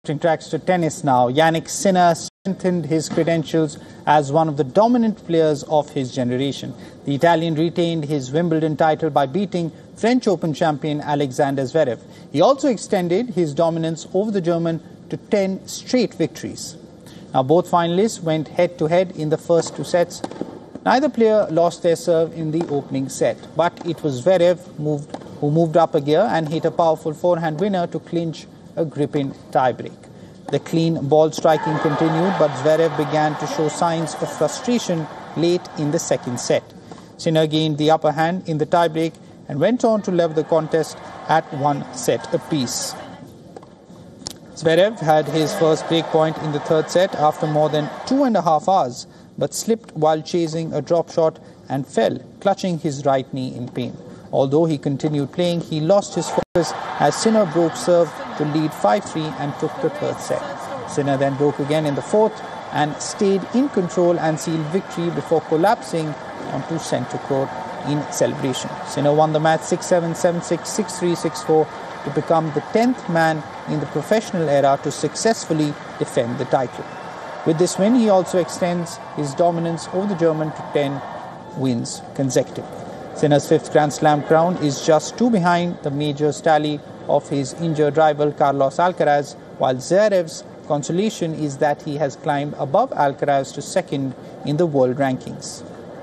Tracks to tennis now. Jannik Sinner strengthened his credentials as one of the dominant players of his generation. The Italian retained his Wimbledon title by beating French Open champion Alexander Zverev. He also extended his dominance over the German to 10 straight victories. Now both finalists went head-to-head in the first two sets. Neither player lost their serve in the opening set, but it was Zverev who moved up a gear and hit a powerful forehand winner to clinch a gripping tiebreak. The clean ball striking continued, but Zverev began to show signs of frustration late in the second set. Sinner gained the upper hand in the tiebreak and went on to level the contest at 1 set apiece. Zverev had his first break point in the third set after more than 2.5 hours, but slipped while chasing a drop shot and fell, clutching his right knee in pain. Although he continued playing, he lost his focus as Sinner broke serve to lead 5-3 and took the third set. Sinner then broke again in the fourth and stayed in control and sealed victory before collapsing onto centre court in celebration. Sinner won the match 6-7, 7-6, 6-3, 6-4 to become the 10th man in the professional era to successfully defend the title. With this win, he also extends his dominance over the German to 10 wins consecutive. Sinner's fifth Grand Slam crown is just 2 behind the majors tally of his injured rival Carlos Alcaraz, while Zverev's consolation is that he has climbed above Alcaraz to second in the world rankings.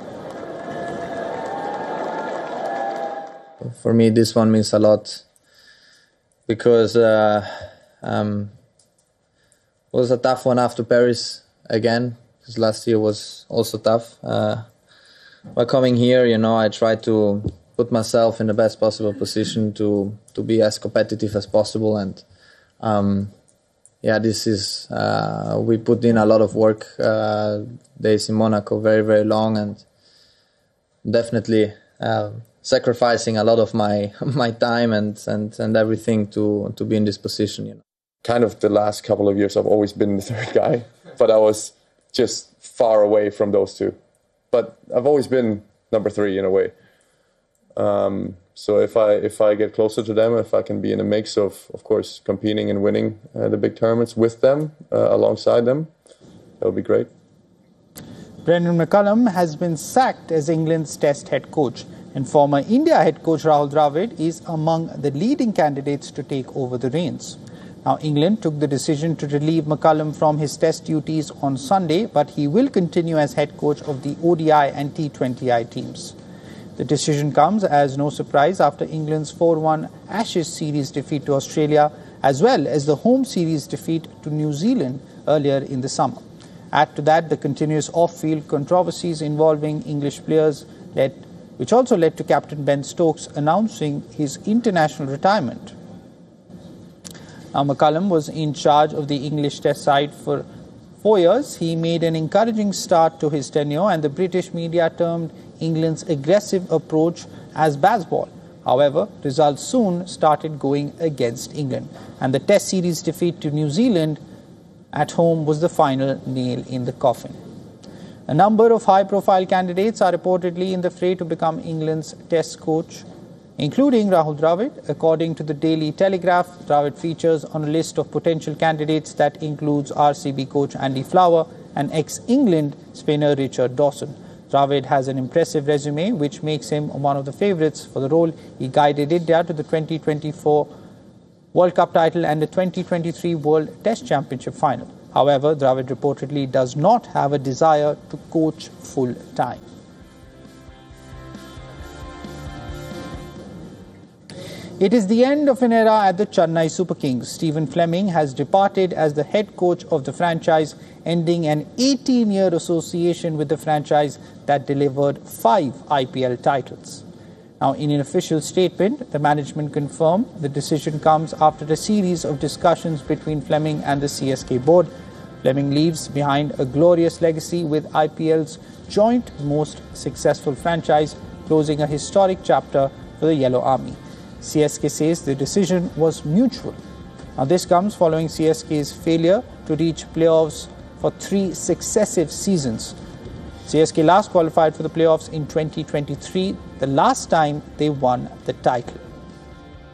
For me, this one means a lot because it was a tough one after Paris again, because last year was also tough. By coming here, I try to put myself in the best possible position to be as competitive as possible. And this is we put in a lot of work. Days in Monaco, very, very long, and definitely sacrificing a lot of my time and everything to be in this position. Kind of the last couple of years, I've always been the third guy, but I was just far away from those two. But I've always been number 3 in a way. So if I get closer to them, if I can be in a mix of course, competing and winning the big tournaments with them, alongside them, that would be great. Brendan McCullum has been sacked as England's Test head coach, and former India head coach Rahul Dravid is among the leading candidates to take over the reins. Now, England took the decision to relieve McCullum from his Test duties on Sunday, but he will continue as head coach of the ODI and T20I teams. The decision comes as no surprise after England's 4-1 Ashes series defeat to Australia, as well as the home series defeat to New Zealand earlier in the summer. Add to that the continuous off-field controversies involving English players, which also led to Captain Ben Stokes announcing his international retirement. Now, McCullum was in charge of the English Test side for 4 years. He made an encouraging start to his tenure, and the British media termed England's aggressive approach as baseball. However, results soon started going against England, and the Test series defeat to New Zealand at home was the final nail in the coffin. A number of high-profile candidates are reportedly in the fray to become England's Test coach, including Rahul Dravid. According to the Daily Telegraph, Dravid features on a list of potential candidates that includes RCB coach Andy Flower and ex-England spinner Richard Dawson. Dravid has an impressive resume, which makes him one of the favourites for the role. He guided India to the 2024 World Cup title and the 2023 World Test Championship final. However, Dravid reportedly does not have a desire to coach full-time. It is the end of an era at the Chennai Super Kings. Stephen Fleming has departed as the head coach of the franchise, ending an 18-year association with the franchise that delivered 5 IPL titles. Now, in an official statement, the management confirmed the decision comes after a series of discussions between Fleming and the CSK board. Fleming leaves behind a glorious legacy with IPL's joint most successful franchise, closing a historic chapter for the Yellow Army. CSK says the decision was mutual. Now, this comes following CSK's failure to reach playoffs for 3 successive seasons. CSK last qualified for the playoffs in 2023, the last time they won the title.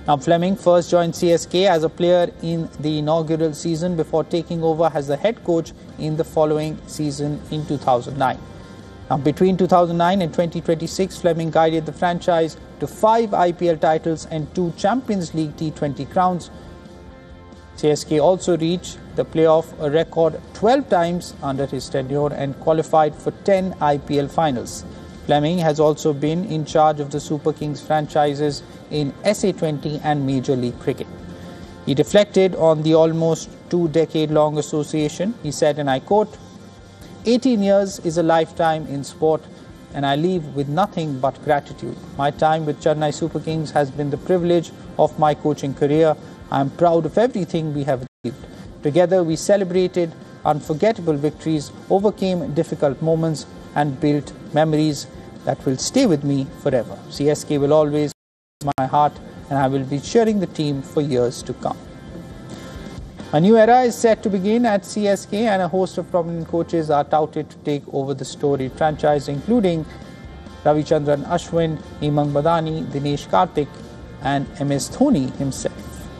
Now, Fleming first joined CSK as a player in the inaugural season before taking over as the head coach in the following season in 2009. Now, between 2009 and 2026, Fleming guided the franchise to 5 IPL titles and 2 Champions League T20 crowns. CSK also reached the playoff a record 12 times under his tenure and qualified for 10 IPL finals. Fleming has also been in charge of the Super Kings franchises in SA20 and Major League Cricket. He reflected on the almost 2-decade-long association. He said, and I quote, 18 years is a lifetime in sport, and I leave with nothing but gratitude. My time with Chennai Super Kings has been the privilege of my coaching career. I am proud of everything we have achieved. Together we celebrated unforgettable victories, overcame difficult moments, and built memories that will stay with me forever. CSK will always be in my heart, and I will be cheering the team for years to come. A new era is set to begin at CSK, and a host of prominent coaches are touted to take over the storied franchise, including Ravichandran Ashwin, Hemang Madani, Dinesh Karthik, and MS Dhoni himself.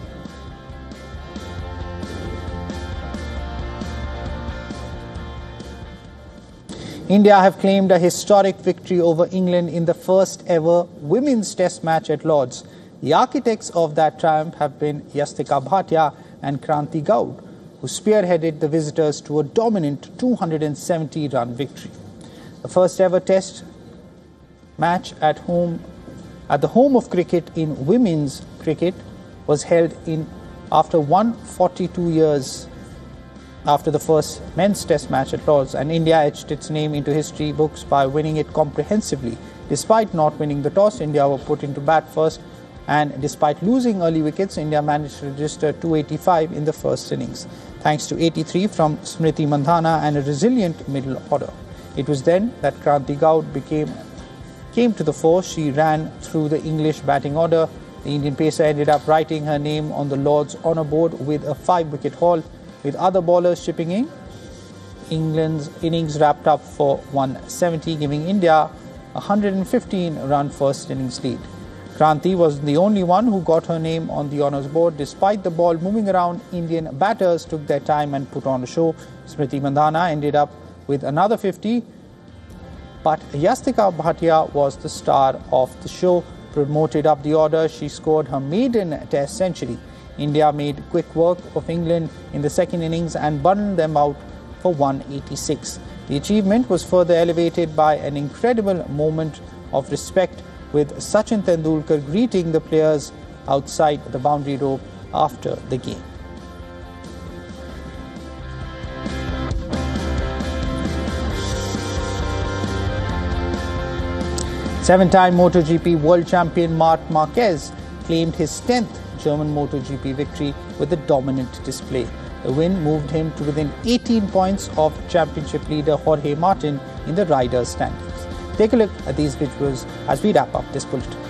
India have claimed a historic victory over England in the first ever women's test match at Lord's. The architects of that triumph have been Yastika Bhatia and Kranti Gaud, who spearheaded the visitors to a dominant 270-run victory. The first ever test match at the home of cricket in women's cricket was held after 142 years after the first men's test match at Lord's, and India etched its name into history books by winning it comprehensively. Despite not winning the toss, India were put into bat first, and despite losing early wickets, India managed to register 285 in the first innings, thanks to 83 from Smriti Mandhana and a resilient middle order. It was then that Kranti Gaud came to the fore. She ran through the English batting order. The Indian pacer ended up writing her name on the Lord's honour board with a 5-wicket haul. With other bowlers chipping in, England's innings wrapped up for 170, giving India a 115-run first innings lead. Kranti was the only one who got her name on the honours board. Despite the ball moving around, Indian batters took their time and put on a show. Smriti Mandhana ended up with another 50, but Yastika Bhatia was the star of the show. Promoted up the order, she scored her maiden test century. India made quick work of England in the second innings and bundled them out for 186. The achievement was further elevated by an incredible moment of respect, with Sachin Tendulkar greeting the players outside the boundary rope after the game. Seven-time MotoGP world champion Marc Marquez claimed his 10th German MotoGP victory with a dominant display. The win moved him to within 18 points of championship leader Jorge Martin in the riders' standings. Take a look at these visuals as we wrap up this bulletin.